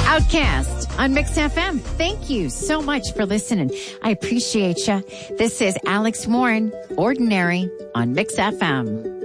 Outcast on Mix FM. Thank you so much for listening. I appreciate you. This is Alex Warren, Ordinary on Mix FM.